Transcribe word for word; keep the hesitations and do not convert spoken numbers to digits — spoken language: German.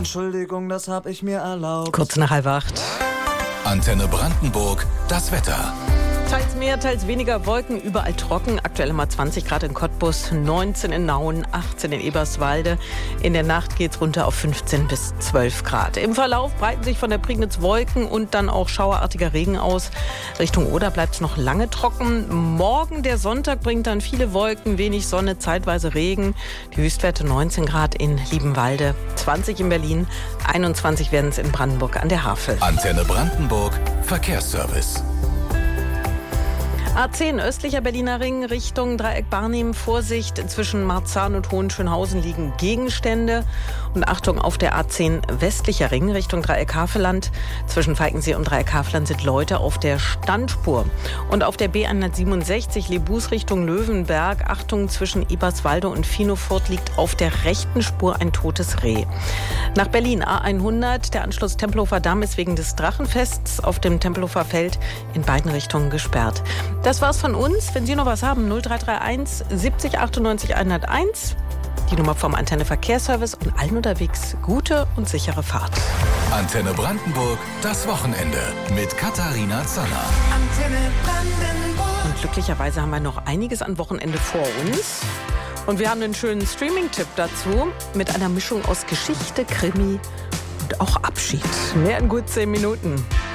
Entschuldigung, das hab ich mir erlaubt. Kurz nach halb acht. Antenne Brandenburg, das Wetter. Teils mehr, teils weniger Wolken, überall trocken. Aktuell immer zwanzig Grad in Cottbus, neunzehn in Nauen, achtzehn in Eberswalde. In der Nacht geht's runter auf fünfzehn bis zwölf Grad. Im Verlauf breiten sich von der Prignitz Wolken und dann auch schauerartiger Regen aus. Richtung Oder bleibt es noch lange trocken. Morgen, der Sonntag, bringt dann viele Wolken, wenig Sonne, zeitweise Regen. Die Höchstwerte neunzehn Grad in Liebenwalde, zwanzig in Berlin, einundzwanzig werden es in Brandenburg an der Havel. Antenne Brandenburg, Verkehrsservice. A zehn östlicher Berliner Ring Richtung Dreieck Barnim. Vorsicht, zwischen Marzahn und Hohenschönhausen liegen Gegenstände. Und Achtung, auf der A zehn westlicher Ring Richtung Dreieck Havelland. Zwischen Falkensee und Dreieck Havelland sind Leute auf der Standspur. Und auf der B hundertsiebenundsechzig Lebus Richtung Löwenberg. Achtung, zwischen Eberswalde und Finofurt liegt auf der rechten Spur ein totes Reh. Nach Berlin A hundert. Der Anschluss Tempelhofer Damm ist wegen des Drachenfests auf dem Tempelhofer Feld in beiden Richtungen gesperrt. Das war's von uns. Wenn Sie noch was haben, null drei drei eins siebzig achtundneunzig hunderteins. Die Nummer vom Antenne Verkehrsservice und allen unterwegs gute und sichere Fahrt. Antenne Brandenburg, das Wochenende mit Katharina Zanner. Antenne Brandenburg. Und glücklicherweise haben wir noch einiges an Wochenende vor uns. Und wir haben einen schönen Streaming-Tipp dazu mit einer Mischung aus Geschichte, Krimi und auch Abschied. Mehr in gut zehn Minuten.